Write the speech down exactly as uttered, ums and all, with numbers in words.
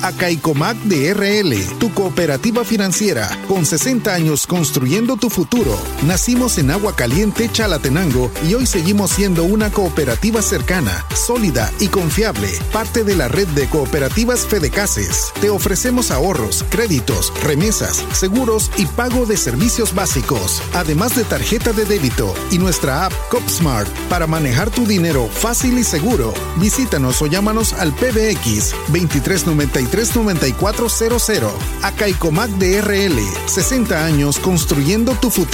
Acaicomac de R L, tu cooperativa financiera, con sesenta años construyendo tu futuro. Nacimos en Agua Caliente, Chalatenango, y hoy seguimos siendo una cooperativa cercana, sólida y confiable, parte de la red de cooperativas Fedecases. Te ofrecemos ahorros, créditos, remesas, seguros y pago de servicios básicos, además de tarjeta de débito y nuestra app CopSmart para manejar tu dinero fácil y seguro. Visítanos o llámanos al P B X veintitrés noventa y tres noventa y cuatro cero cero. Acaicomac de R L, sesenta años construyendo tu futuro.